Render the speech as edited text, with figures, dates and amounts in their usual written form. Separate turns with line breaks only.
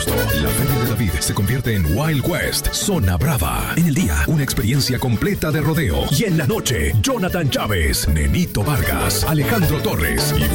agosto, la Feria de David se convierte en Wild West, Zona Brava. En el día, una experiencia completa de rodeo. Y en la noche, Jonathan Chávez, Nenito Vargas, Alejandro Torres y